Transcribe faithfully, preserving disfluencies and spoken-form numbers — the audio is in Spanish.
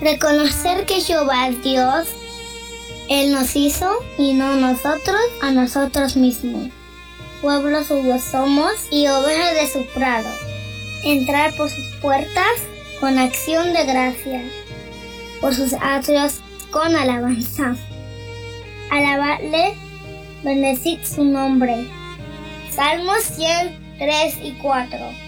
Reconocer que Jehová es Dios, Él nos hizo y no nosotros a nosotros mismos. Pueblo suyo somos y ovejas de su prado. Entrar por sus puertas con acción de gracias, por sus atrios con alabanza. Alabadle, bendecid su nombre. Salmos cien, tres y cuatro.